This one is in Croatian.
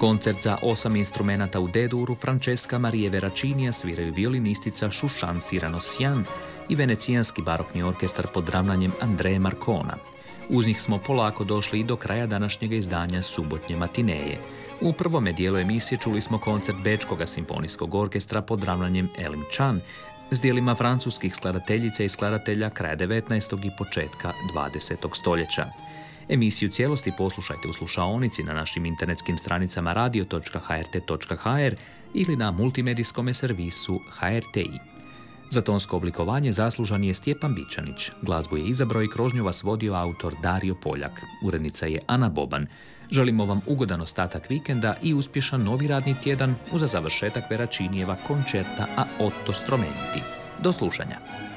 Koncert za 8 instrumenata u D-duru Francesca Marie Verracinija sviraju violinistica Šušan Siranosjan i venecijanski barokni orkestar pod ravnanjem Andreje Marcona. Uz njih smo polako došli i do kraja današnjega izdanja subotnje matineje. U prvome dijelu emisije čuli smo koncert Bečkog simfonijskog orkestra pod ravnanjem Elim Chan s dijelima francuskih skladateljica i skladatelja kraja 19. i početka 20. stoljeća. Emisiju cijelosti poslušajte u slušaonici na našim internetskim stranicama radio.hrt.hr ili na multimedijskom servisu HRTI. Za tonsko oblikovanje zaslužan je Stjepan Bičanić. Glazbu je izabrao i kroz nju vas vodio autor Dario Poljak. Urednica je Ana Boban. Želimo vam ugodan ostatak vikenda i uspješan novi radni tjedan uz završetak Verracinijeva koncerta a otto stromenti. Do slušanja.